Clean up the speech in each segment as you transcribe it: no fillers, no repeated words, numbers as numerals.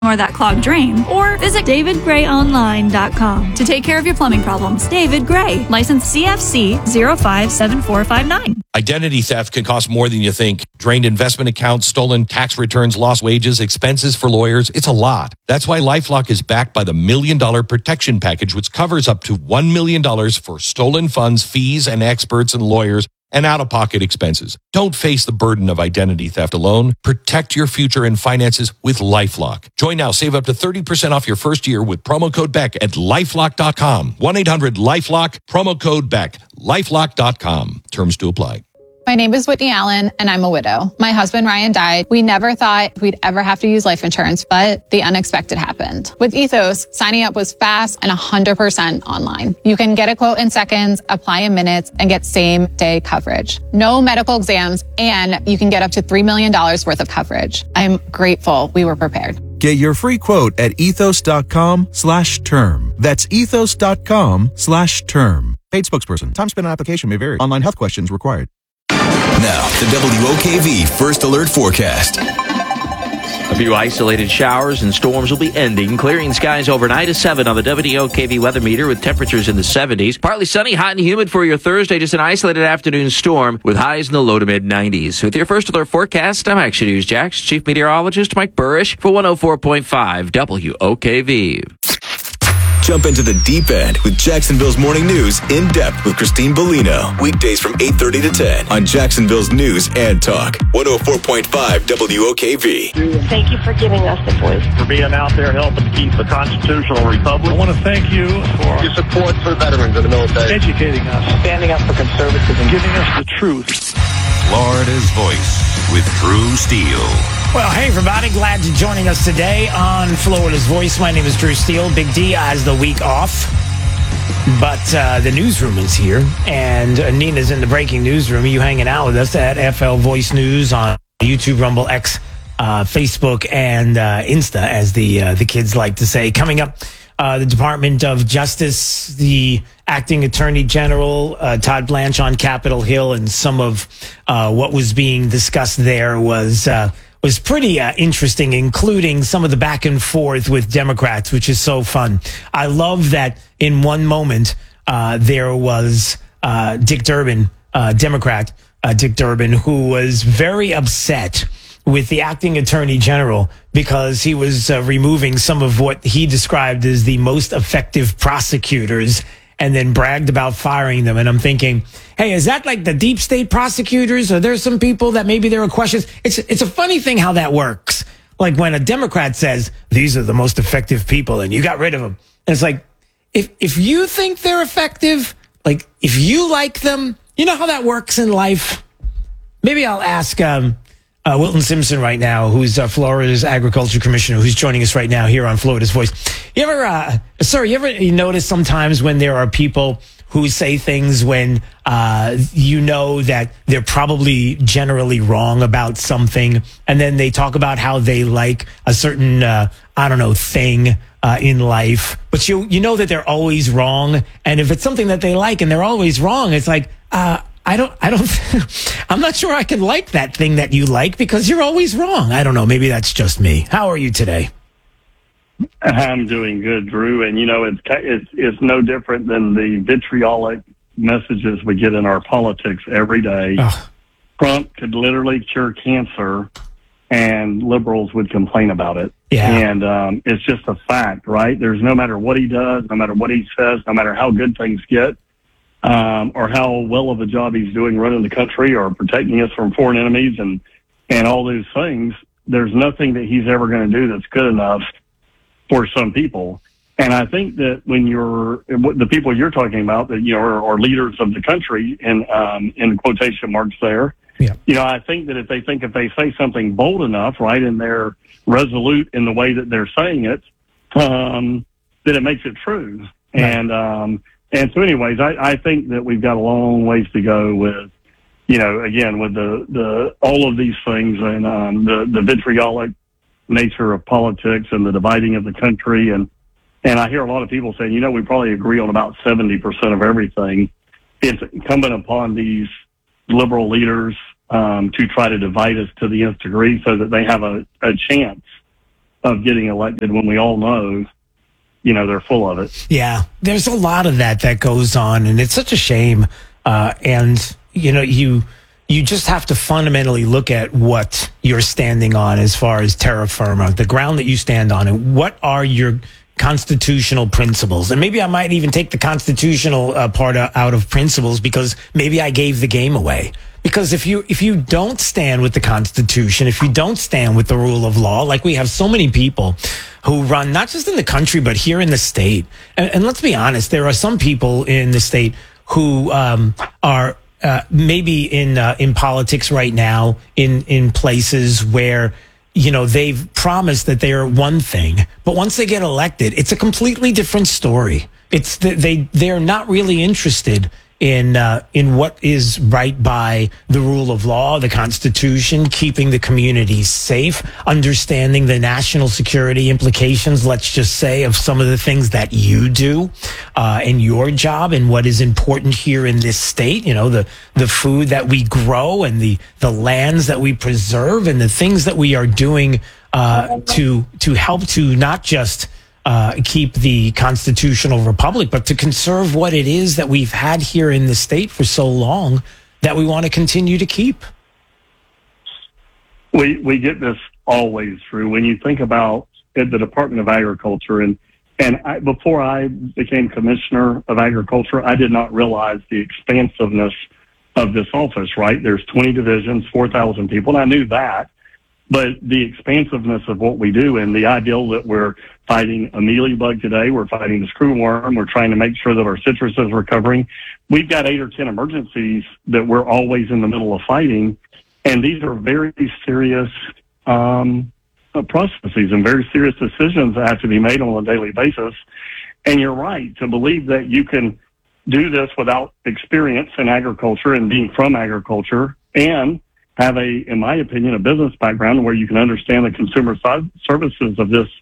or that clogged drain, or visit davidgrayonline.com to take care of your plumbing problems. David Gray, license CFC 057459. Identity theft can cost more than you think. Drained investment accounts, stolen tax returns, lost wages, expenses for lawyers. It's a lot. That's why LifeLock is backed by the $1 Million Protection Package, which covers up to $1 million for stolen funds, fees, and experts and lawyers, and out-of-pocket expenses. Don't face the burden of identity theft alone. Protect your future and finances with LifeLock. Join now. Save up to 30% off your first year with promo code BECK at LifeLock.com. 1-800-LifeLock, promo code BECK, LifeLock.com. Terms to apply. My name is Whitney Allen, and I'm a widow. My husband, Ryan, died. We never thought we'd ever have to use life insurance, but the unexpected happened. With Ethos, signing up was fast and 100% online. You can get a quote in seconds, apply in minutes, and get same-day coverage. No medical exams, and you can get up to $3 million worth of coverage. I'm grateful we were prepared. Get your free quote at ethos.com/term. That's ethos.com/term. Paid spokesperson. Time spent on application may vary. Online health questions required. Now, the WOKV First Alert Forecast. A few isolated showers and storms will be ending, clearing skies overnight at 7 on the WOKV weather meter with temperatures in the 70s. Partly sunny, hot and humid for your Thursday, just an isolated afternoon storm with highs in the low to mid 90s. With your First Alert Forecast, I'm Action News Jax Chief Meteorologist Mike Burrish for 104.5 WOKV. Jump into the deep end with Jacksonville's Morning News in depth with Christine Bellino. Weekdays from 8:30 to 10 on Jacksonville's News and Talk. 104.5 WOKV. Thank you for giving us the voice. For being out there helping to keep the constitutional republic. I want to thank you for your support for veterans in the military. Educating us. Standing up for conservatism. Giving us the truth. Florida's Voice with Drew Steele. Well, hey, everybody. Glad you're joining us today on Florida's Voice. My name is Drew Steele. Big D has the week off. But the newsroom is here, and Nina's in the breaking newsroom. Are you hanging out with us at FL Voice News on YouTube, Rumble, X, Facebook, and Insta, as the kids like to say. Coming up, the Department of Justice, the acting Attorney General, Todd Blanche on Capitol Hill, and some of what was being discussed there was pretty interesting, including some of the back and forth with Democrats, which is so fun. I love that in one moment there was Dick Durbin, Democrat Dick Durbin, who was very upset with the acting Attorney General because he was removing some of what he described as the most effective prosecutors and then bragged about firing them. And I'm thinking, hey, is that like the deep state prosecutors? Or there's some people that maybe there are questions? It's a funny thing how that works. Like when a Democrat says, these are the most effective people and you got rid of them. And it's like, if you think they're effective, like if you like them, you know how that works in life? Maybe I'll ask Wilton Simpson right now, who's Florida's Agriculture Commissioner, who's joining us right now here on Florida's Voice. You ever notice sometimes when there are people who say things when you know that they're probably generally wrong about something, and then they talk about how they like a certain, thing in life, but you know that they're always wrong, and if it's something that they like and they're always wrong, it's like, I'm not sure I can like that thing that you like because you're always wrong. I don't know. Maybe that's just me. How are you today? I'm doing good, Drew. And, it's no different than the vitriolic messages we get in our politics every day. Oh. Trump could literally cure cancer and liberals would complain about it. Yeah. And it's just a fact, right? There's no matter what he does, no matter what he says, no matter how good things get, or how well of a job he's doing running the country or protecting us from foreign enemies and all those things, there's nothing that he's ever going to do that's good enough for some people. And I think that when the people you're talking about that, are leaders of the country in quotation marks there, yeah. I think that if they say something bold enough, right, and they're resolute in the way that they're saying it, then it makes it true. Right. And so anyways, I think that we've got a long ways to go with, again, with the all of these things and the vitriolic nature of politics and the dividing of the country. And I hear a lot of people saying, we probably agree on about 70% of everything. It's incumbent upon these liberal leaders to try to divide us to the nth degree so that they have a chance of getting elected when we all know, they're full of it. Yeah, there's a lot of that goes on, and it's such a shame. And, you just have to fundamentally look at what you're standing on as far as terra firma, the ground that you stand on, and what are your constitutional principles. And maybe I might even take the constitutional part out of principles, because maybe I gave the game away. Because if you don't stand with the Constitution, if you don't stand with the rule of law, like we have so many people who run not just in the country, but here in the state. And let's be honest, there are some people in the state who are maybe in politics right now in places where they've promised that they are one thing, but once they get elected, it's a completely different story. It's they're not really interested in what is right by the rule of law, the Constitution, keeping the communities safe, understanding the national security implications, let's just say, of some of the things that you do in your job and what is important here in this state, the food that we grow and the lands that we preserve and the things that we are doing to help to not just keep the constitutional republic, but to conserve what it is that we've had here in the state for so long that we want to continue to keep. We get this always through. When you think about the Department of Agriculture, and before I became Commissioner of Agriculture, I did not realize the expansiveness of this office, right? There's 20 divisions, 4,000 people, and I knew that. But the expansiveness of what we do, and the ideal that we're fighting a mealybug today, we're fighting the screwworm, we're trying to make sure that our citrus is recovering. We've got 8 or 10 emergencies that we're always in the middle of fighting, and these are very serious processes and very serious decisions that have to be made on a daily basis. And you're right, to believe that you can do this without experience in agriculture and being from agriculture and have in my opinion, a business background where you can understand the consumer services of this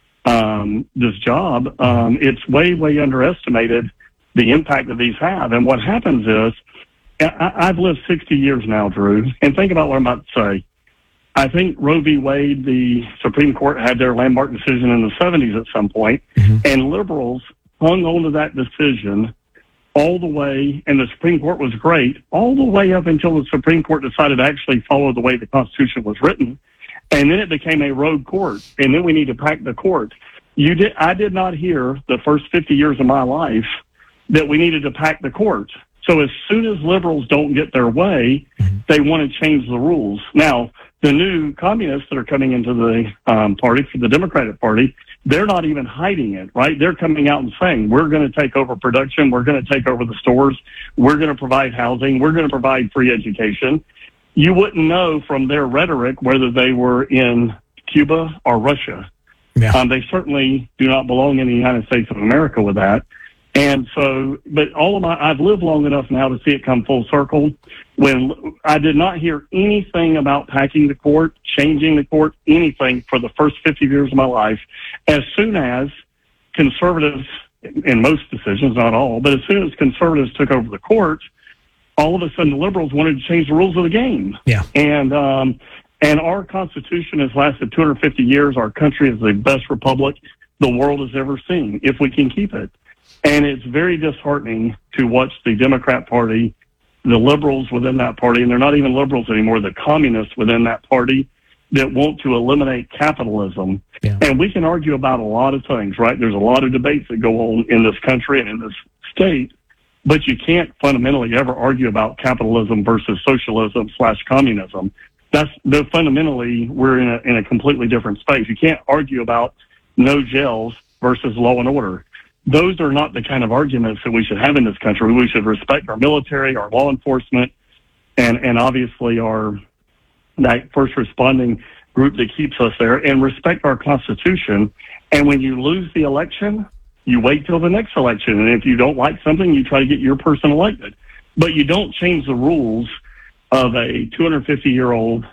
job. It's way underestimated the impact that these have. And what happens is, I've lived 60 years now, Drew, and think about what I'm about to say. I think Roe v. Wade, the Supreme Court had their landmark decision in the 70s at some point, and liberals hung on to that decision all the way, and the Supreme Court was great, all the way up until the Supreme Court decided to actually follow the way the Constitution was written. And then it became a rogue court, and then we need to pack the court. I did not hear the first 50 years of my life that we needed to pack the court. So as soon as liberals don't get their way, they want to change the rules. Now, the new communists that are coming into the party, for the Democratic Party, they're not even hiding it, right? They're coming out and saying, we're going to take over production. We're going to take over the stores. We're going to provide housing. We're going to provide free education. You wouldn't know from their rhetoric whether they were in Cuba or Russia. Yeah. They certainly do not belong in the United States of America with that. And so, but I've lived long enough now to see it come full circle. When I did not hear anything about packing the court, changing the court, anything for the first 50 years of my life. As soon as conservatives, in most decisions, not all, but as soon as conservatives took over the court, all of a sudden the liberals wanted to change the rules of the game. Yeah. And our Constitution has lasted 250 years. Our country is the best republic the world has ever seen, if we can keep it. And it's very disheartening to watch the Democrat Party, the liberals within that party, and they're not even liberals anymore, the communists within that party that want to eliminate capitalism. Yeah. And we can argue about a lot of things, right? There's a lot of debates that go on in this country and in this state, but you can't fundamentally ever argue about capitalism versus socialism / communism. Fundamentally, we're in a completely different space. You can't argue about no jails versus law and order. Those are not the kind of arguments that we should have in this country. We should respect our military, our law enforcement, and obviously that first responding group that keeps us there, and respect our Constitution. And when you lose the election, you wait till the next election. And if you don't like something, you try to get your person elected. But you don't change the rules of a 250-year-old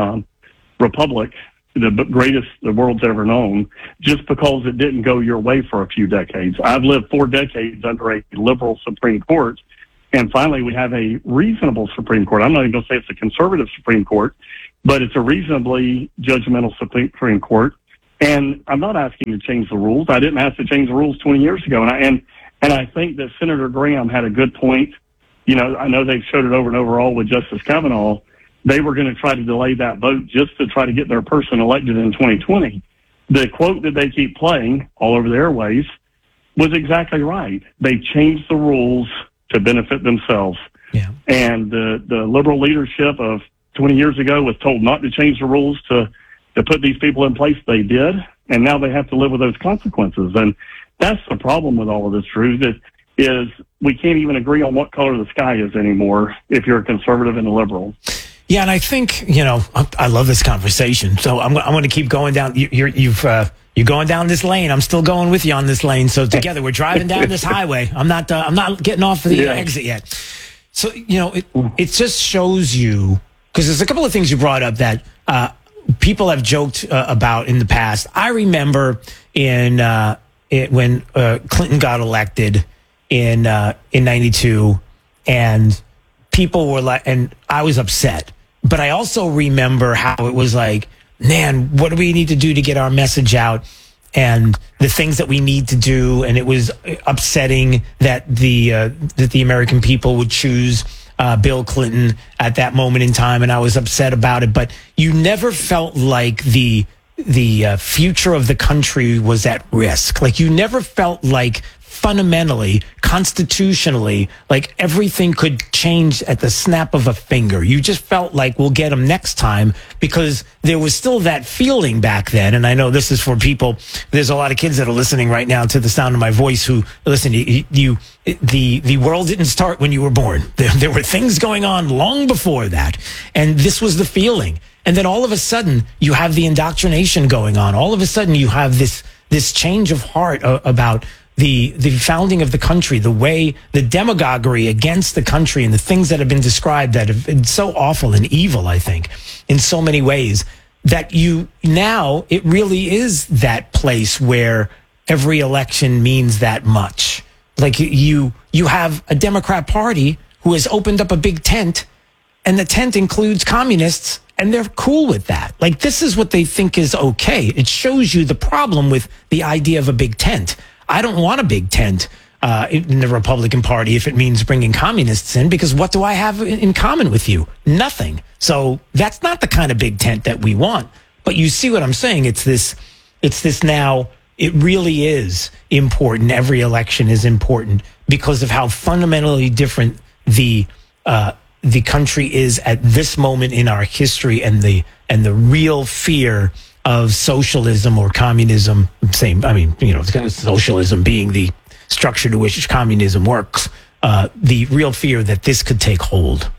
republic, the greatest the world's ever known, just because it didn't go your way for a few decades. I've lived 4 decades under a liberal Supreme Court, and finally we have a reasonable Supreme Court. I'm not even going to say it's a conservative Supreme Court, but it's a reasonably judgmental Supreme Court. And I'm not asking to change the rules. I didn't ask to change the rules 20 years ago. And I think that Senator Graham had a good point. You know, I know they've showed it over and over all with Justice Kavanaugh. They were going to try to delay that vote just to try to get their person elected in 2020. The quote that they keep playing all over the airways was exactly right. They changed the rules to benefit themselves. Yeah. And the liberal leadership of 20 years ago was told not to change the rules to put these people in place. They did, and now they have to live with those consequences. And that's the problem with all of this, Drew, is we can't even agree on what color the sky is anymore if you're a conservative and a liberal. Yeah, and I think, you know, I love this conversation. So I'm going to keep going down. You're going down this lane. I'm still going with you on this lane. So together we're driving down this highway. I'm not getting off the exit yet. So, you know, it just shows you, because there's a couple of things you brought up that people have joked about in the past. I remember when Clinton got elected in 92, and people were like, and I was upset. But I also remember how it was like, man, what do we need to do to get our message out, and the things that we need to do? And it was upsetting that the American people would choose Bill Clinton at that moment in time, and I was upset about it. But you never felt like the future of the country was at risk. Like, you never felt like fundamentally, constitutionally, like everything could change at the snap of a finger. You just felt like we'll get them next time, because there was still that feeling back then. And I know this is for people, there's a lot of kids that are listening right now to the sound of my voice who, listen, the world didn't start when you were born. There were things going on long before that. And this was the feeling. And then all of a sudden you have the indoctrination going on. All of a sudden you have this change of heart about the founding of the country, the way, the demagoguery against the country, and the things that have been described that have been so awful and evil, I think, in so many ways, that it really is that place where every election means that much. Like, you have a Democrat Party who has opened up a big tent, and the tent includes communists, and they're cool with that. Like, this is what they think is okay. It shows you the problem with the idea of a big tent. I don't want a big tent in the Republican Party if it means bringing communists in, because what do I have in common with you? Nothing. So that's not the kind of big tent that we want. But you see what I'm saying? It's this now. It really is important. Every election is important because of how fundamentally different the country is at this moment in our history, and the real fear of socialism or communism. Same. I mean, you know, socialism being the structure to which communism works. The real fear that this could take hold.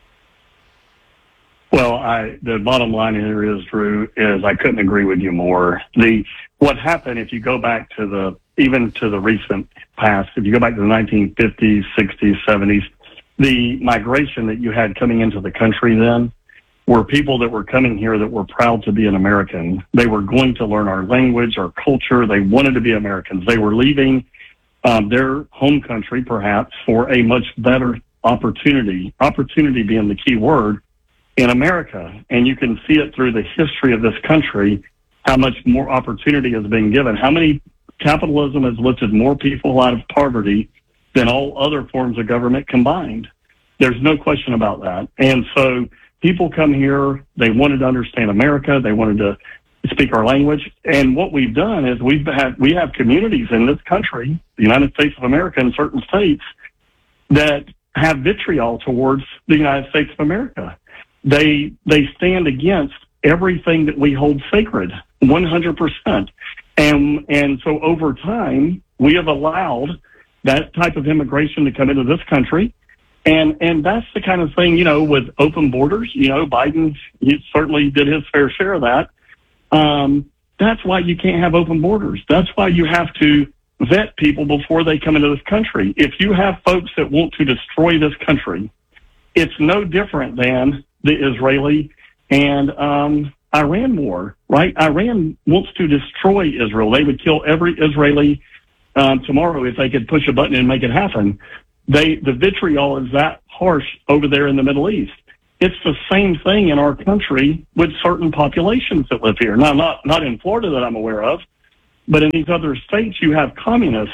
Well, the bottom line here is, Drew, is I couldn't agree with you more. What happened, if you go back to even the recent past, if you go back to the 1950s, 60s, 70s, the migration that you had coming into the country then were people that were coming here that were proud to be an American. They were going to learn our language, our culture. They wanted to be Americans. They were leaving their home country, perhaps, for a much better opportunity being the key word, in America. And you can see it through the history of this country, how much more opportunity has been given. How many capitalism has lifted more people out of poverty than all other forms of government combined. There's no question about that. And so people come here, they wanted to understand America, they wanted to speak our language. And what we've done is we have communities in this country, the United States of America, in certain states, that have vitriol towards the United States of America. They stand against everything that we hold sacred, 100%. And so over time, we have allowed that type of immigration to come into this country. And that's the kind of thing, with open borders, Biden, he certainly did his fair share of that. That's why you can't have open borders. That's why you have to vet people before they come into this country. If you have folks that want to destroy this country, it's no different than the Israeli and Iran war, right? Iran wants to destroy Israel. They would kill every Israeli tomorrow if they could push a button and make it happen. The vitriol is that harsh over there in the Middle East. it's the same thing in our country with certain populations that live here. Now, not in Florida that I'm aware of, but in these other states, you have communists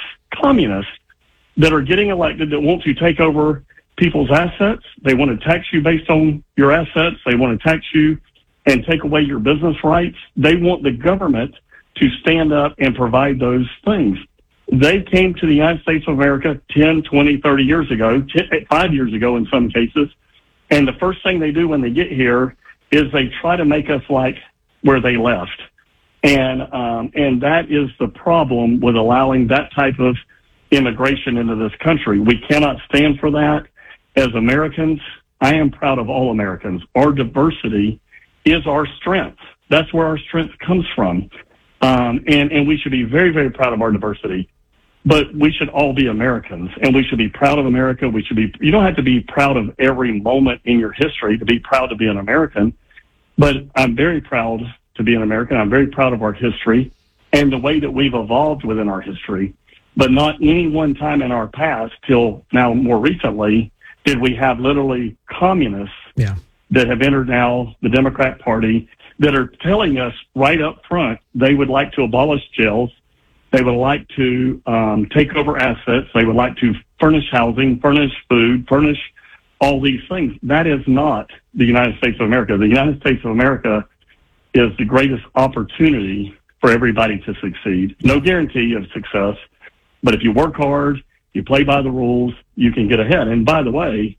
that are getting elected that want to take over people's assets. They want to tax you based on your assets. They want to tax you and take away your business rights. They want the government to stand up and provide those things. They came to the United States of America 10, 20, 30 years ago, 5 years ago in some cases, and the first thing they do when they get here is they try to make us like where they left. And that is the problem with allowing that type of immigration into this country. We cannot stand for that. As Americans, I am proud of all Americans. Our diversity is our strength. That's where our strength comes from. And we should be very, very proud of our diversity. But we should all be Americans, and we should be proud of America. You don't have to be proud of every moment in your history to be proud to be an American. But I'm very proud to be an American. I'm very proud of our history and the way that we've evolved within our history. But not any one time in our past till now more recently did we have literally communists that have entered now the Democrat Party that are telling us right up front they would like to abolish jails. They would like to take over assets. They would like to furnish housing, furnish food, furnish all these things. That is not the United States of America. The United States of America is the greatest opportunity for everybody to succeed. No guarantee of success, but if you work hard, you play by the rules, you can get ahead. And by the way,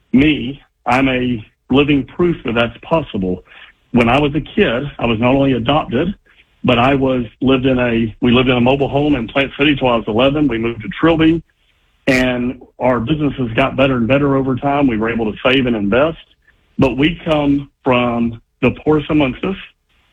I'm a living proof that that's possible. When I was a kid, I was not only adopted, but we lived in a mobile home in Plant City till I was 11. We moved to Trilby, and our businesses got better and better over time. We were able to save and invest, but we come from the poorest amongst us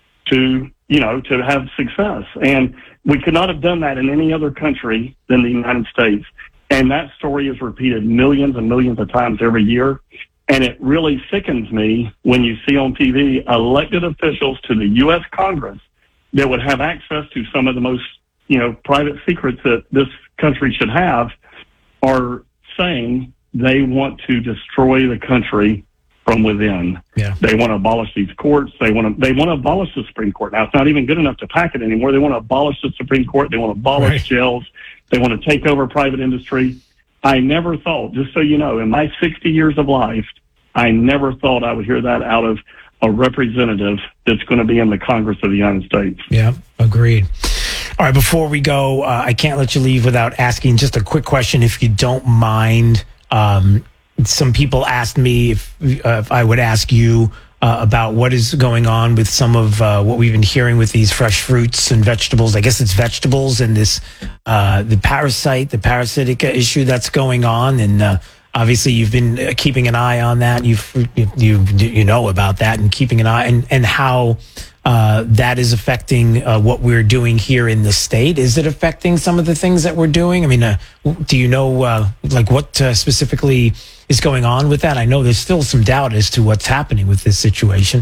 to have success. And we could not have done that in any other country than the United States. And that story is repeated millions and millions of times every year. And it really sickens me when you see on TV elected officials to the U.S. Congress that would have access to some of the most, private secrets that this country should have are saying they want to destroy the country from within. Yeah. They want to abolish these courts. They want to abolish the Supreme Court. Now, it's not even good enough to pack it anymore. They want to abolish the Supreme Court. They want to abolish jails. They want to take over private industry. I never thought, just so you know, in my 60 years of life, I never thought I would hear that out of a representative that's going to be in the Congress of the United States. Yeah, agreed. All right, before we go, I can't let you leave without asking just a quick question, if you don't mind. Some people asked me if I would ask you about what is going on with some of what we've been hearing with these fresh fruits and vegetables. I guess it's vegetables and this the parasitic issue that's going on. And obviously, you've been keeping an eye on that. You know about that and keeping an eye and how that is affecting what we're doing here in the state. Is it affecting some of the things that we're doing? I mean, do you know what specifically is going on with that? I know there's still some doubt as to what's happening with this situation.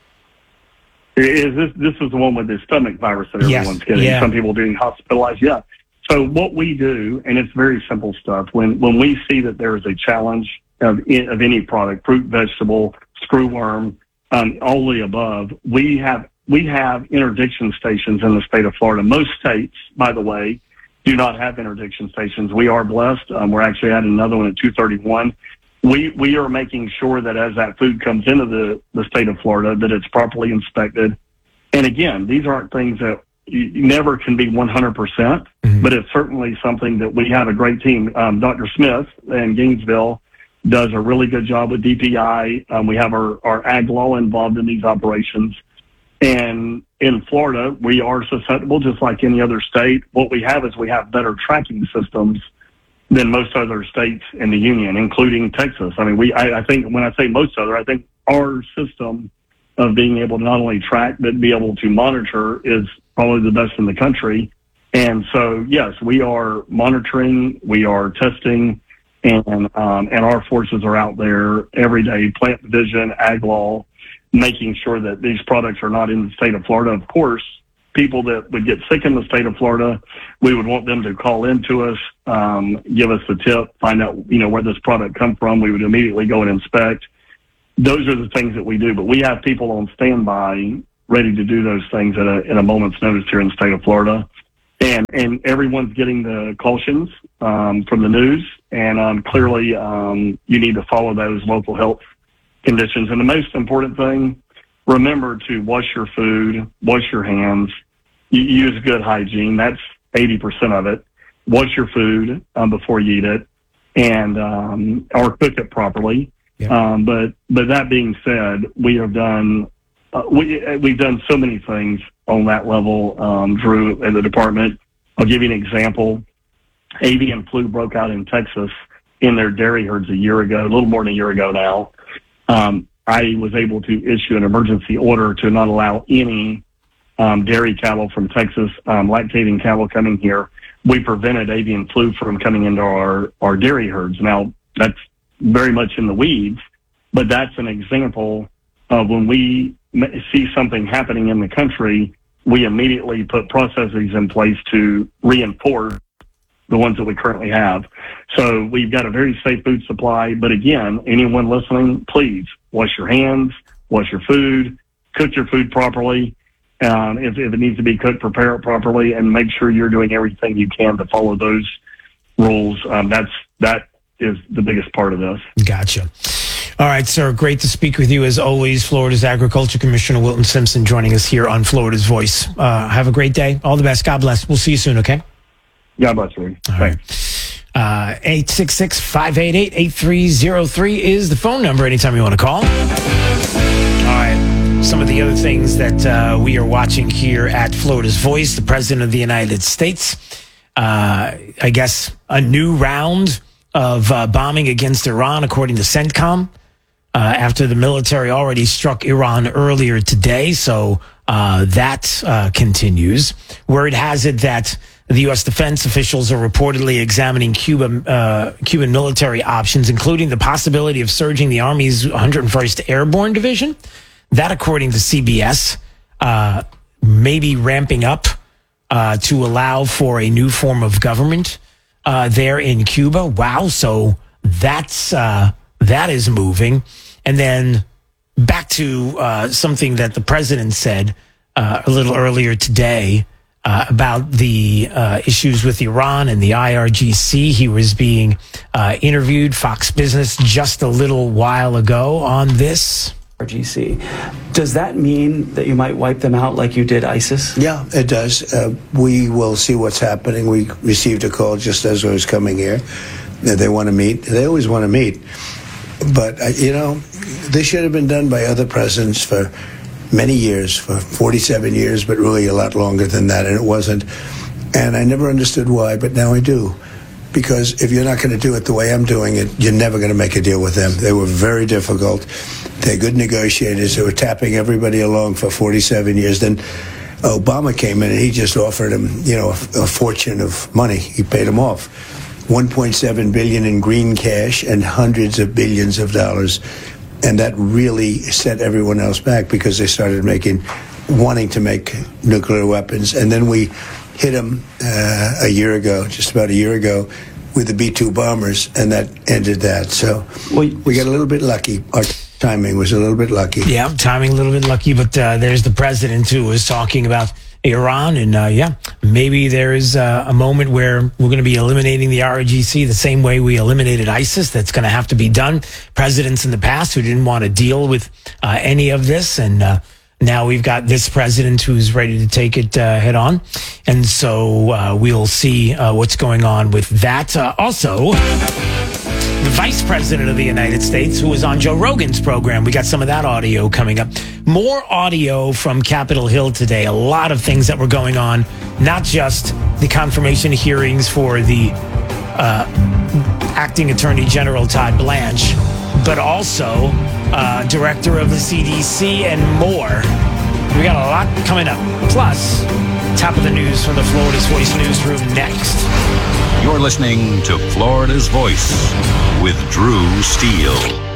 This is the one with the stomach virus that everyone's getting. Yeah. Some people being hospitalized. Yeah. So what we do, and it's very simple stuff, when we see that there is a challenge of any product, fruit, vegetable, screwworm, all the above, we have interdiction stations in the state of Florida. Most states, by the way, do not have interdiction stations. We are blessed. We're actually adding another one at 231. We are making sure that as that food comes into the state of Florida, that it's properly inspected. And again, these aren't things that you never can be 100%, but it's certainly something that we have a great team. Dr. Smith in Gainesville does a really good job with DPI. We have our ag law involved in these operations. And in Florida, we are susceptible just like any other state. What we have is we have better tracking systems than most other states in the union, including Texas. I mean, I think when I say most other, I think our system of being able to not only track, but be able to monitor is probably the best in the country. And so, yes, we are monitoring, we are testing, and our forces are out there every day, plant division, ag law, making sure that these products are not in the state of Florida. Of course, people that would get sick in the state of Florida, we would want them to call in to us, give us the tip, find out, where this product come from. We would immediately go and inspect. those are the things that we do. But we have people on standby ready to do those things at a moment's notice here in the state of Florida. And everyone's getting the cautions from the news, and clearly you need to follow those local health conditions. And the most important thing, remember to wash your food, wash your hands, use good hygiene. That's 80% of it. Wash your food before you eat it, and or cook it properly. Yeah. But that being said, we have done we've done so many things on that level, Drew, in the department. I'll give you an example. Avian flu broke out in Texas in their dairy herds a year ago, a little more than a year ago now. I was able to issue an emergency order to not allow any dairy cattle from Texas, lactating cattle coming here. We prevented avian flu from coming into our dairy herds. Now, that's very much in the weeds, but that's an example of when we see something happening in the country, we immediately put processes in place to reinforce the ones that we currently have. So we've got a very safe food supply. But again, anyone listening, please wash your hands, wash your food, cook your food properly. If it needs to be cooked, prepare it properly, and make sure you're doing everything you can to follow those rules. That is the biggest part of this. Gotcha. All right, sir. Great to speak with you as always. Florida's Agriculture Commissioner Wilton Simpson joining us here on Florida's Voice. Have a great day. All the best. God bless. We'll see you soon, okay? God bless you. All right. 866-588-8303 is the phone number anytime you want to call. All right. Some of the other things that we are watching here at Florida's Voice, the President of the United States, I guess a new round of bombing against Iran, according to CENTCOM, after the military already struck Iran earlier today. So that continues. Word has it that the U.S. defense officials are reportedly examining Cuban military options, including the possibility of surging the Army's 101st Airborne Division. That, according to CBS, may be ramping up to allow for a new form of government there in Cuba. Wow. So that is moving. And then back to something that the president said a little earlier today about the issues with Iran and the IRGC. He was being interviewed, Fox Business, just a little while ago on this. IRGC. Does that mean that you might wipe them out like you did ISIS? Yeah, it does. We will see what's happening. We received a call just as I was coming here. They want to meet. They always want to meet. But, this should have been done by other presidents for many years, for 47 years, but really a lot longer than that, and it wasn't. And I never understood why, but now I do. Because if you're not going to do it the way I'm doing it, you're never going to make a deal with them. They were very difficult. They're good negotiators. They were tapping everybody along for 47 years. Then Obama came in and he just offered him, a fortune of money. He paid him off. $1.7 billion in green cash and hundreds of billions of dollars. And that really set everyone else back because they started wanting to make nuclear weapons. And then we hit them just about a year ago, with the B-2 bombers, and that ended that. So we got a little bit lucky. Our timing was a little bit lucky. Yeah, timing a little bit lucky, but there's the president who was talking about Iran, and maybe there is a moment where we're going to be eliminating the IRGC the same way we eliminated ISIS. That's going to have to be done. Presidents in the past who didn't want to deal with any of this, and now we've got this president who's ready to take it head on. And so we'll see what's going on with that. Also, the vice president of the United States, who was on Joe Rogan's program. We got some of that audio coming up. More audio from Capitol Hill today. A lot of things that were going on, not just the confirmation hearings for the acting Attorney General Todd Blanche, but also director of the CDC and more. We got a lot coming up. Plus, top of the news from the Florida's Voice newsroom next. You're listening to Florida's Voice with Drew Steele.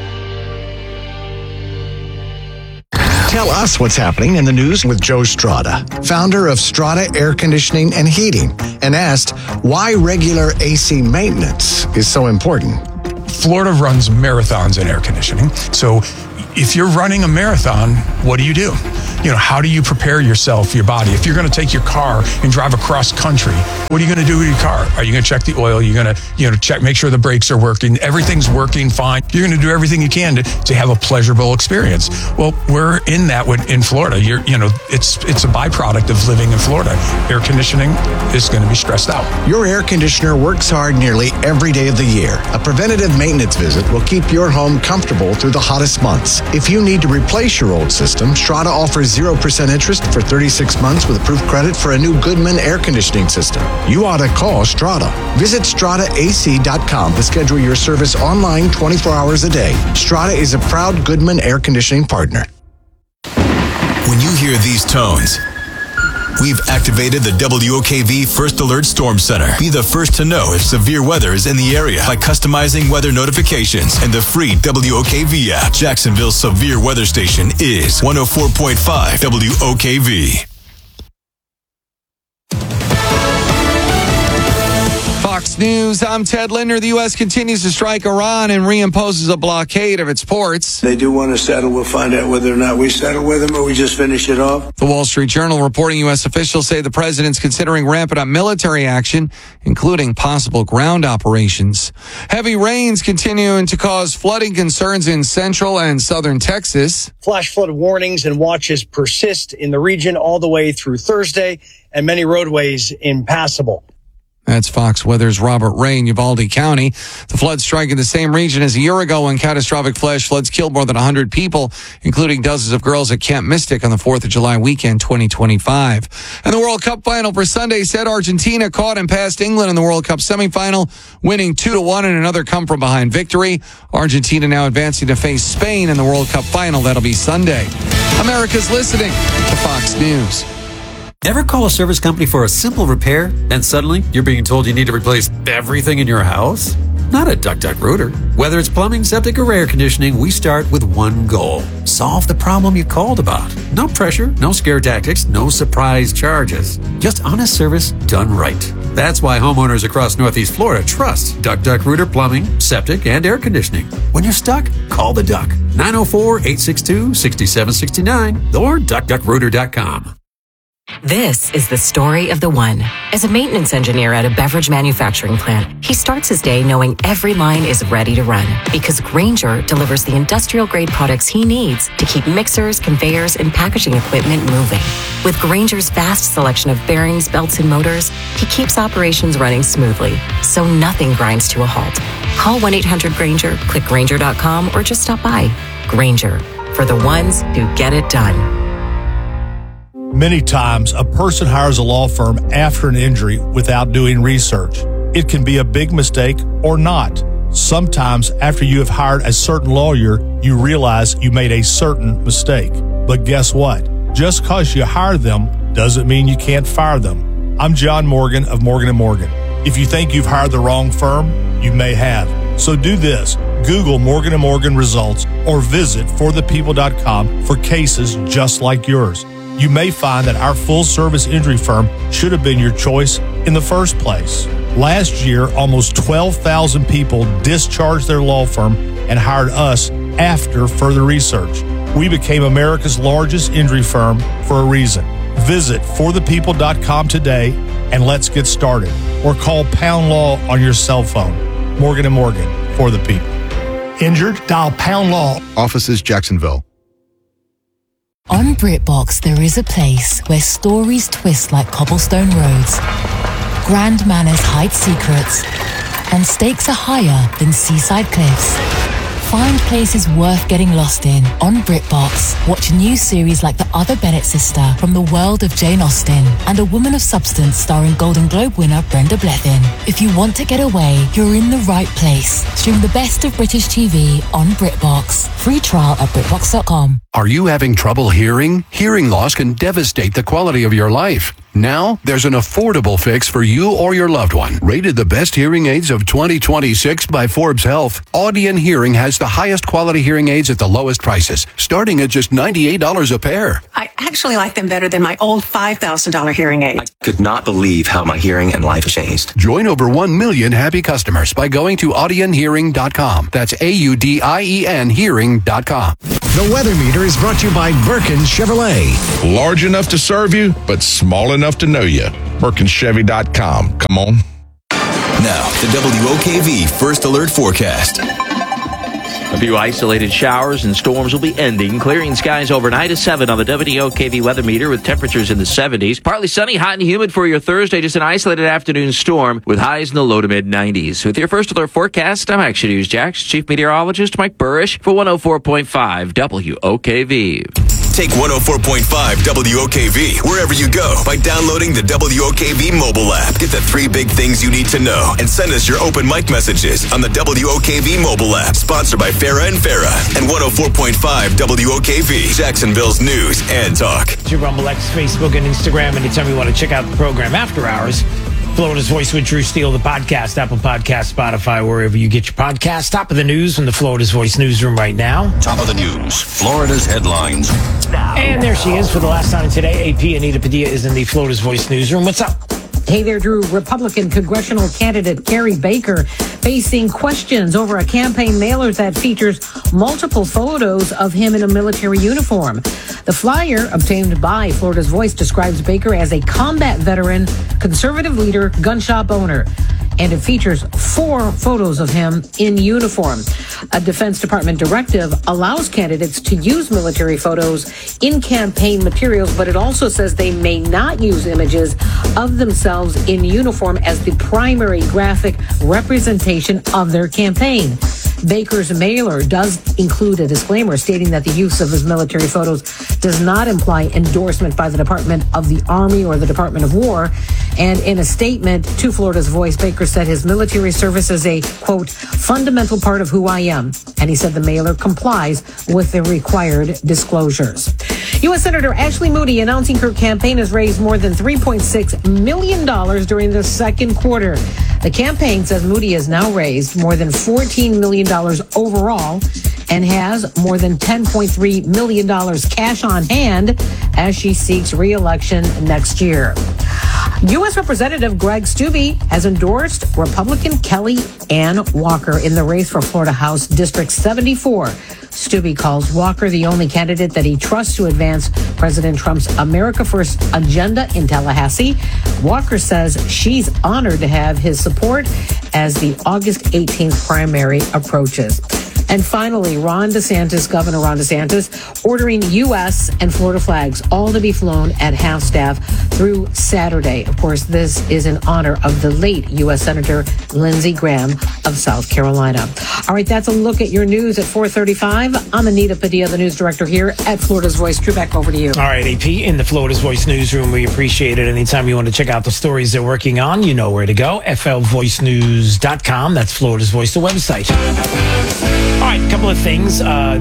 Tell us what's happening in the news with Joe Strada, founder of Strada Air Conditioning and Heating, and asked why regular AC maintenance is so important. Florida runs marathons in air conditioning, so if you're running a marathon, what do? How do you prepare yourself, your body? If you're going to take your car and drive across country, what are you going to do with your car? Are you going to check the oil? You're going to, check, make sure the brakes are working. Everything's working fine. You're going to do everything you can to have a pleasurable experience. Well, we're in that in Florida. It's a byproduct of living in Florida. Air conditioning is going to be stressed out. Your air conditioner works hard nearly every day of the year. A preventative maintenance visit will keep your home comfortable through the hottest months. If you need to replace your old system, Strata offers 0% interest for 36 months with approved credit for a new Goodman air conditioning system. You ought to call Strata. Visit StrataAC.com to schedule your service online 24 hours a day. Strata is a proud Goodman air conditioning partner. When you hear these tones, we've activated the WOKV First Alert Storm Center. Be the first to know if severe weather is in the area by customizing weather notifications in the free WOKV app. Jacksonville's severe weather station is 104.5 WOKV. Fox News, I'm Ted Linder. The U.S. continues to strike Iran and reimposes a blockade of its ports. They do want to settle. We'll find out whether or not we settle with them or we just finish it off. The Wall Street Journal reporting U.S. officials say the president's considering ramping up military action, including possible ground operations. Heavy rains continuing to cause flooding concerns in central and southern Texas. Flash flood warnings and watches persist in the region all the way through Thursday, and many roadways impassable. That's Fox Weather's Robert Ray in Uvalde County. The floods striking the same region as a year ago when catastrophic flash floods killed more than 100 people, including dozens of girls at Camp Mystic on the 4th of July weekend 2025. And the World Cup final for Sunday said Argentina caught and passed England in the World Cup semifinal, winning 2-1 in another come-from-behind victory. Argentina now advancing to face Spain in the World Cup final. That'll be Sunday. America's listening to Fox News. Ever call a service company for a simple repair and suddenly you're being told you need to replace everything in your house? Not at DuckDuckRooter. Whether it's plumbing, septic, or air conditioning, we start with one goal. Solve the problem you called about. No pressure, no scare tactics, no surprise charges. Just honest service done right. That's why homeowners across Northeast Florida trust DuckDuckRooter Plumbing, Septic, and Air Conditioning. When you're stuck, call the Duck. 904-862-6769 or DuckDuckRooter.com. This is the story of the one. As a maintenance engineer at a beverage manufacturing plant, he starts his day knowing every line is ready to run because Grainger delivers the industrial-grade products he needs to keep mixers, conveyors, and packaging equipment moving. With Grainger's vast selection of bearings, belts, and motors, he keeps operations running smoothly, so nothing grinds to a halt. Call 1-800-GRAINGER, click Grainger.com, or just stop by. Grainger, for the ones who get it done. Many times, a person hires a law firm after an injury without doing research. It can be a big mistake or not. Sometimes, after you have hired a certain lawyer, you realize you made a certain mistake. But guess what? Just because you hired them doesn't mean you can't fire them. I'm John Morgan of Morgan & Morgan. If you think you've hired the wrong firm, you may have. So do this. Google Morgan & Morgan results or visit forthepeople.com for cases just like yours. You may find that our full-service injury firm should have been your choice in the first place. Last year, almost 12,000 people discharged their law firm and hired us after further research. We became America's largest injury firm for a reason. Visit forthepeople.com today and let's get started. Or call Pound Law on your cell phone. Morgan & Morgan, for the people. Injured? Dial Pound Law. Offices, Jacksonville. On BritBox, there is a place where stories twist like cobblestone roads, grand manners hide secrets, and stakes are higher than seaside cliffs. Find places worth getting lost in on BritBox. Watch new series like The Other Bennett Sister from the world of Jane Austen and A Woman of Substance starring Golden Globe winner Brenda Blethyn. If you want to get away, you're in the right place. Stream the best of British TV on BritBox. Free trial at BritBox.com. Are you having trouble hearing? Hearing loss can devastate the quality of your life. Now, there's an affordable fix for you or your loved one. Rated the best hearing aids of 2026 by Forbes Health, Audion Hearing has the highest quality hearing aids at the lowest prices, starting at just $98 a pair. I actually like them better than my old $5,000 hearing aid. I could not believe how my hearing and life changed. Join over 1 million happy customers by going to audionhearing.com. That's AUDIEN hearing.com. The Weather Meter is brought to you by Birkin Chevrolet. Large enough to serve you, but small enough to know you. BirkinChevy.com. Come on. Now, the WOKV First Alert Forecast. A few isolated showers and storms will be ending, clearing skies overnight, a 7 on the WOKV weather meter with temperatures in the 70s. Partly sunny, hot and humid for your Thursday, just an isolated afternoon storm with highs in the low to mid 90s. With your First Alert forecast, I'm Action News Jax Chief Meteorologist Mike Burrish for 104.5 WOKV. Take 104.5 WOKV wherever you go by downloading the WOKV mobile app. Get the 3 big things you need to know and send us your open mic messages on the WOKV mobile app. Sponsored by Farah and Farah and 104.5 WOKV, Jacksonville's news and talk. To Rumble X, Facebook, and Instagram. Anytime you want to check out the program after hours, Florida's Voice with Drew Steele, the podcast, Apple Podcast, Spotify, wherever you get your podcast. Top of the news from the Florida's Voice newsroom right now. Top of the news, Florida's headlines. And there she is for the last time today. AP Anita Padilla is in the Florida's Voice newsroom. What's up? Hey there, Drew. Republican congressional candidate Carrie Baker facing questions over a campaign mailer that features multiple photos of him in a military uniform. The flyer obtained by Florida's Voice describes Baker as a combat veteran, conservative leader, gun shop owner. And it features 4 photos of him in uniform. A Defense Department directive allows candidates to use military photos in campaign materials, but it also says they may not use images of themselves in uniform as the primary graphic representation of their campaign. Baker's mailer does include a disclaimer stating that the use of his military photos does not imply endorsement by the Department of the Army or the Department of War. And in a statement to Florida's Voice, Baker said his military service is a, quote, fundamental part of who I am. And he said the mailer complies with the required disclosures. U.S. Senator Ashley Moody announcing her campaign has raised more than $3.6 million during the second quarter. The campaign says Moody has now raised more than $14 million overall and has more than $10.3 million cash on hand as she seeks re-election next year. U.S. Representative Greg Steube has endorsed Republican Kelly Ann Walker in the race for Florida House District 74. Steube calls Walker the only candidate that he trusts to advance President Trump's America First agenda in Tallahassee. Walker says she's honored to have his support as the August 18th primary approaches. And finally, Governor Ron DeSantis, ordering U.S. and Florida flags all to be flown at half-staff through Saturday. Of course, this is in honor of the late U.S. Senator Lindsey Graham of South Carolina. All right, that's a look at your news at 4:35. I'm Anita Padilla, the news director here at Florida's Voice. Drew, back over to you. All right, AP, in the Florida's Voice newsroom, we appreciate it. Anytime you want to check out the stories they're working on, you know where to go. flvoicenews.com. That's Florida's Voice, the website. All right, a couple of things.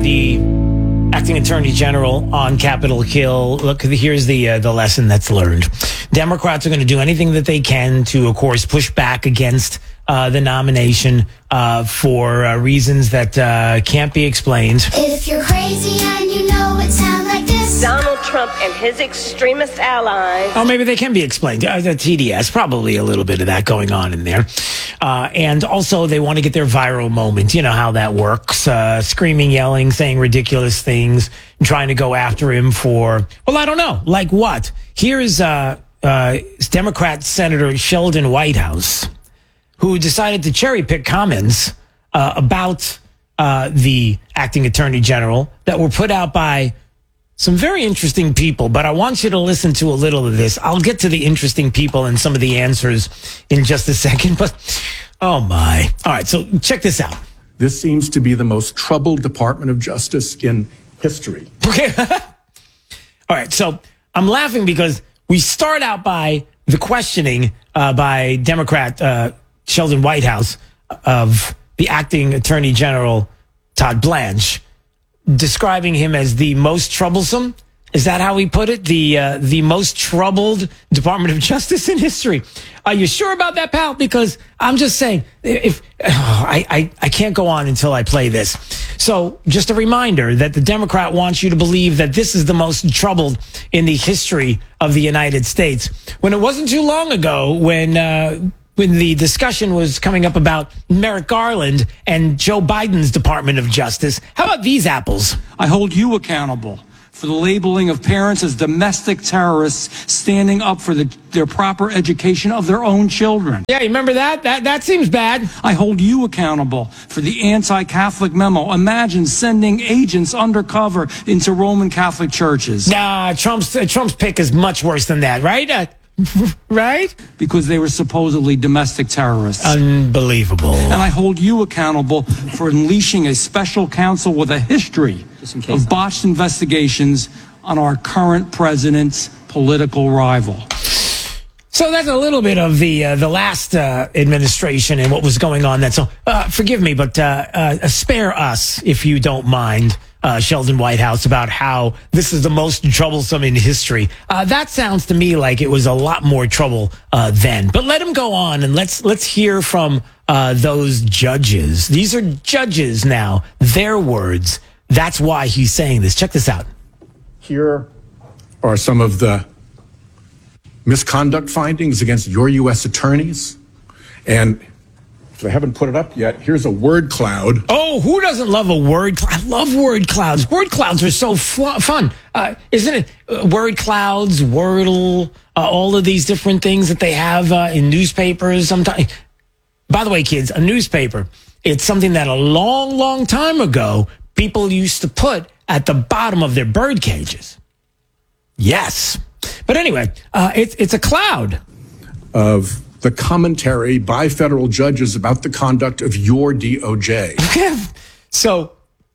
The acting attorney general on Capitol Hill. Look, here's the lesson that's learned. Democrats are going to do anything that they can to, of course, push back against the nomination for reasons that can't be explained. If you're crazy and you know it sounds like this. Donald Trump and his extremist allies. Oh, maybe they can be explained. The TDS, probably a little bit of that going on in there. And also, they want to get their viral moment. You know how that works. Screaming, yelling, saying ridiculous things, trying to go after him for, well, I don't know. Like what? Here is Democrat Senator Sheldon Whitehouse, who decided to cherry pick comments about the acting attorney general that were put out by some very interesting people, but I want you to listen to a little of this. I'll get to the interesting people and some of the answers in just a second, but oh my. All right, so check this out. This seems to be the most troubled Department of Justice in history. Okay. All right, so I'm laughing because we start out by the questioning by Democrat Sheldon Whitehouse of the acting attorney general, Todd Blanche, describing him as the most troublesome. Is that how he put it? The most troubled Department of Justice in history. Are you sure about that, pal? Because I'm just saying, I can't go on until I play this. So just a reminder that the Democrat wants you to believe that this is the most troubled in the history of the United States. When it wasn't too long ago when when the discussion was coming up about Merrick Garland and Joe Biden's Department of Justice. How about these apples? I hold you accountable for the labeling of parents as domestic terrorists standing up for their proper education of their own children. Yeah, you remember that? That seems bad. I hold you accountable for the anti-Catholic memo. Imagine sending agents undercover into Roman Catholic churches. Nah, Trump's pick is much worse than that, right? Right? Because they were supposedly domestic terrorists. Unbelievable. And I hold you accountable for unleashing a special counsel with a history of botched investigations on our current president's political rival. So that's a little bit of the last administration and what was going on then. So forgive me, but spare us, if you don't mind, Sheldon Whitehouse, about how this is the most troublesome in history. That sounds to me like it was a lot more trouble then. But let him go on, and let's hear from those judges. These are judges now. Their words. That's why he's saying this. Check this out. Here are some of the misconduct findings against your U.S. attorneys. And if I haven't put it up yet, here's a word cloud. Oh, who doesn't love a word cloud? I love word clouds. Word clouds are so fun. Isn't it? Word clouds, Wordle, all of these different things that they have in newspapers sometimes. By the way, kids, a newspaper, it's something that a long, long time ago, people used to put at the bottom of their bird cages. Yes. But anyway, it's a cloud of the commentary by federal judges about the conduct of your DOJ. So